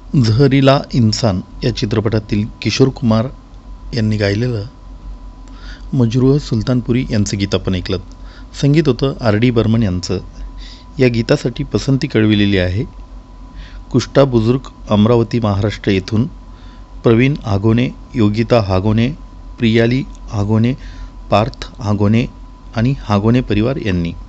झहरीला इन्सान या चित्रपटातील किशोर कुमार यांनी गायलेलं मजरूह सुलतानपुरी यांचं गीत आपण ऐकलं. संगीत होतं R.D. बर्मन यांचं. या गीतासाठी पसंती कळविलेली आहे कुष्टा बुजुर्ग, अमरावती, महाराष्ट्र येथून प्रवीण आगोने, योगिता हागोने, प्रियाली हागोने, पार्थ हागोने आणि हागोने परिवार यांनी.